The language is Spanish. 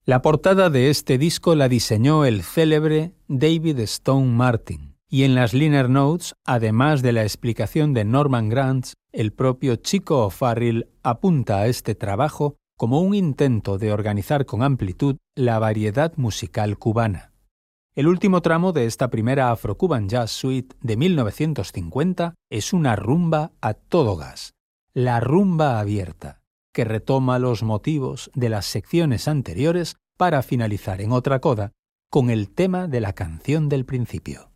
La portada de este disco la diseñó el célebre David Stone Martin, y en las liner notes, además de la explicación de Norman Granz, el propio Chico O'Farrill apunta a este trabajo como un intento de organizar con amplitud la variedad musical cubana. El último tramo de esta primera Afro-Cuban Jazz Suite de 1950 es una rumba a todo gas, la rumba abierta, que retoma los motivos de las secciones anteriores para finalizar en otra coda con el tema de la canción del principio.